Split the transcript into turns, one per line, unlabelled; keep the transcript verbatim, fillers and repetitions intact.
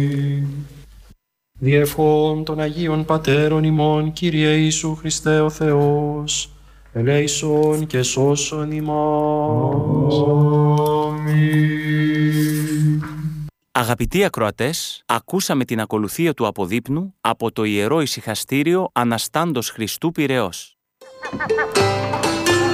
Διευχών των Αγίων Πατέρων ημών, Κύριε Ιησού Χριστέ ο Θεός, ελέησον και σώσον ημάς.
Αμήν.
Αγαπητοί ακροατές, ακούσαμε την ακολουθία του αποδείπνου από το Ιερό Ησυχαστήριο Αναστάντος Χριστού Πειραιώς.